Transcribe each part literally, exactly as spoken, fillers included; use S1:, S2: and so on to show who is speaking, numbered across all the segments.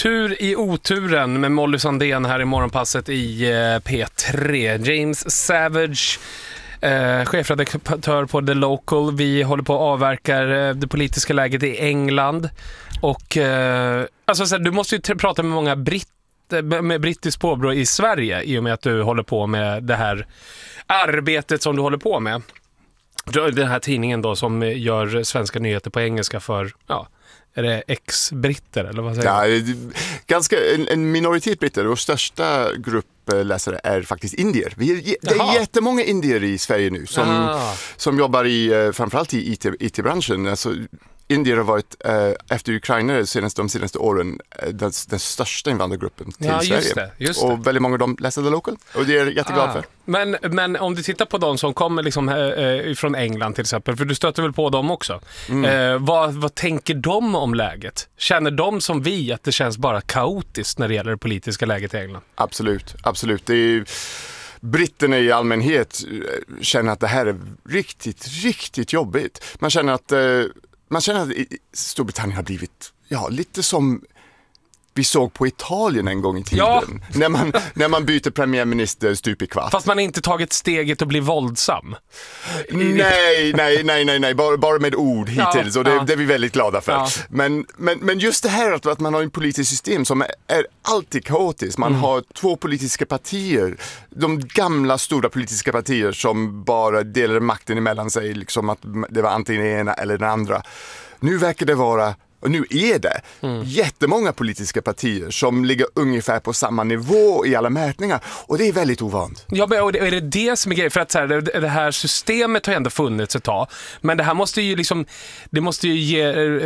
S1: Tur i oturen med Molly Sandén här i morgonpasset i eh, P tre. James Savage, eh, chefredaktör på The Local. Vi håller på att avverka eh, det politiska läget i England. Och eh, alltså, så här, du måste ju t- prata med många britter med brittiskt påbrå i Sverige i och med att du håller på med det här arbetet som du håller på med. Den här tidningen då som gör svenska nyheter på engelska för, ja, är det ex-britter eller vad säger
S2: ja, ganska en, en minoritet britter. Vår största grupp läsare är faktiskt indier. Vi är, det är
S1: Jaha.
S2: jättemånga indier i Sverige nu som,
S1: ah.
S2: som jobbar i, framförallt i I T-branschen. Alltså, indier har varit, eh, efter Ukraina senast, de senaste åren, eh, den, den största invandrargruppen till
S1: ja,
S2: Sverige.
S1: Just det, just det.
S2: Och väldigt många av dem läser The Local. Och det är jag jätteglad
S1: ah.
S2: för.
S1: Men, men om du tittar på de som kommer liksom, eh, från England till exempel, för du stöter väl på dem också. Mm. Eh, vad, vad tänker de om läget? Känner de som vi att det känns bara kaotiskt när det gäller det politiska läget i England?
S2: Absolut, absolut. Det är britterna i allmänhet känner att det här är riktigt, riktigt jobbigt. Man känner att eh, Man känner att Storbritannien har blivit, ja, lite som vi såg på Italien en gång i tiden.
S1: Ja.
S2: När, man, när man byter premiärminister stup i kvart.
S1: Fast man inte tagit steget att bli våldsam.
S2: Nej, nej, nej, nej, nej. Bara, bara med ord hittills.
S1: Ja,
S2: och det,
S1: ja.
S2: det är vi väldigt glada för.
S1: Ja.
S2: Men, men, men just det här att, att man har en politisk system som är, är alltid kaotiskt. Man mm. har två politiska partier. De gamla stora politiska partier som bara delar makten emellan sig. Liksom att det var antingen det ena eller det andra. Nu verkar det vara... Och nu är det mm. jättemånga politiska partier som ligger ungefär på samma nivå i alla mätningar. Och det är väldigt ovant.
S1: Ja, och är det det som är grejen? För att så här, det här systemet har ändå funnits ett tag. Men det här måste ju liksom, det måste ju ge,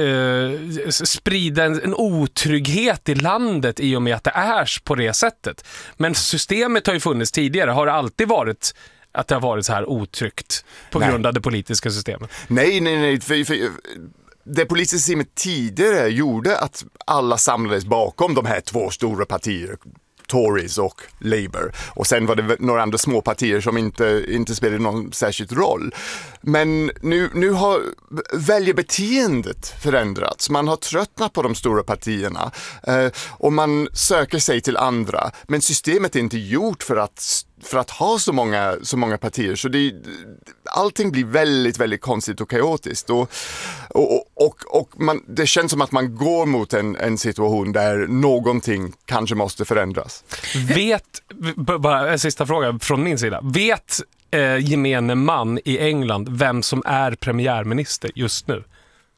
S1: eh, sprida en, en otrygghet i landet i och med att det är på det sättet. Men systemet har ju funnits tidigare. Har det alltid varit... att det har varit så här otryggt på
S2: nej.
S1: grund av det politiska systemet?
S2: Nej, nej, nej. För, för, det politiska systemet tidigare gjorde att alla samlades bakom de här två stora partier, Tories och Labour. Och sen var det några andra små partier som inte, inte spelade någon särskild roll. Men nu, nu har väljarbeteendet förändrats. Man har tröttnat på de stora partierna eh, och man söker sig till andra. Men systemet är inte gjort för att för att ha så många, så många partier. Så det, allting blir väldigt, väldigt konstigt och kaotiskt. Och, och, och, och man, det känns som att man går mot en, en situation där någonting kanske måste förändras.
S1: Vet, bara en sista fråga från min sida. Vet eh, gemene man i England vem som är premiärminister just nu?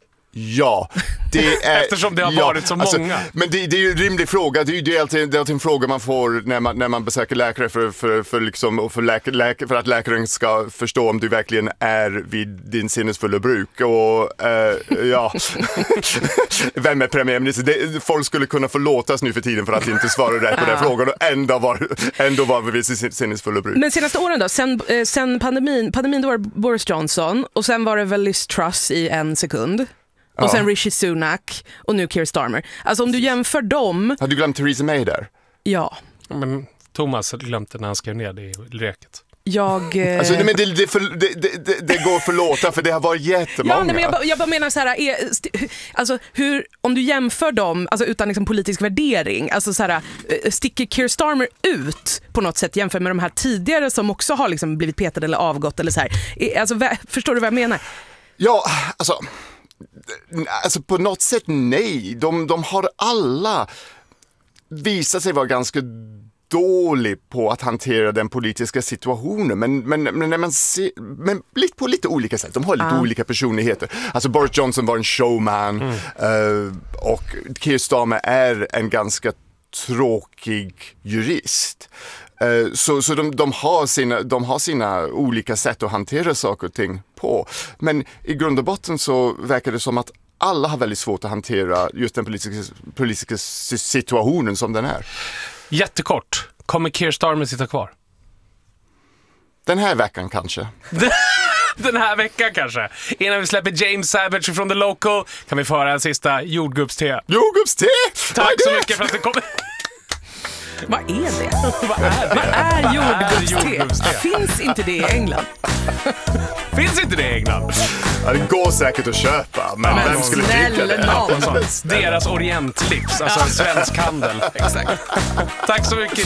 S2: Ja, det är...
S1: Eftersom det har
S2: ja,
S1: varit så
S2: alltså,
S1: många.
S2: Men det, det är ju en rimlig fråga. Det är, det är, alltid, det är alltid en fråga man får när man, när man besöker läkare för, för, för, liksom, och för, läka, läka, för att läkaren ska förstå om du verkligen är vid din sinnesfulla bruk. Och eh, ja, vem är premiärminister? Det, folk skulle kunna förlåtas nu för tiden för att inte svara rätt på den frågan och ändå var, ändå var vi vid sin sinnesfulla bruk.
S3: Men senaste åren då, sen, eh, sen pandemin, pandemin då var det Boris Johnson och sen var det väl Liz Truss i en sekund. Och ja. Sen Rishi Sunak och nu Keir Starmer. Alltså om du jämför dem...
S2: Har du glömt Theresa May där?
S3: Ja.
S1: Men Thomas hade glömt det när han skrev ner det i reket.
S3: Jag... Eh...
S2: Alltså, men det, det, för, det, det, det går förlåta för det har varit jättemånga.
S3: Ja, nej, men jag, jag bara menar så här, är, st- alltså hur, om du jämför dem alltså, utan liksom politisk värdering, alltså så här, sticker Keir Starmer ut på något sätt jämfört med de här tidigare som också har liksom blivit petade eller avgått eller så här. Alltså, förstår du vad jag menar?
S2: Ja, alltså... Alltså på något sätt nej. De, de har alla visat sig vara ganska dålig på att hantera den politiska situationen. Men, men, men, när man ser, men på lite olika sätt. De har lite uh. olika personligheter. Alltså Boris Johnson var en showman mm. uh, och Keir Starmer är en ganska tråkig jurist. Uh, så så de, de, har sina, de har sina olika sätt att hantera saker och ting på. Men i grund och botten så verkar det som att alla har väldigt svårt att hantera just den politiska, politiska situationen som den är.
S1: Jättekort. Kommer Keir Starmer sitta kvar?
S2: Den här veckan kanske.
S1: Den här veckan kanske. Innan vi släpper James Savage från The Local kan vi föra en sista jordgubbste.
S2: Jordgubbste!
S1: Tack så mycket för att du kom.
S3: Vad är det?
S1: Vad är det?
S3: Vad är jordgubbste?
S1: jordgubbste?
S3: Finns inte det i England?
S1: Finns inte det i England?
S2: Ja, det går säkert att köpa, men,
S3: Men
S2: vem skulle tycka
S3: snälla
S2: det?
S3: nån.
S1: Deras orientlivs, alltså en svensk handel.
S3: Exakt.
S1: Tack så mycket